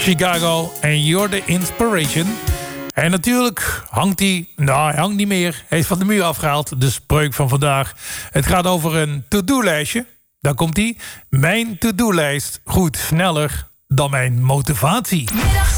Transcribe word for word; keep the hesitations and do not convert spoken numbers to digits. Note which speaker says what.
Speaker 1: Chicago en You're the Inspiration. En natuurlijk hangt hij, nou hij hangt niet meer. Hij is van de muur afgehaald, de spreuk van vandaag. Het gaat over een to-do-lijstje. Daar komt hij. Mijn to-do-lijst groeit sneller dan mijn motivatie.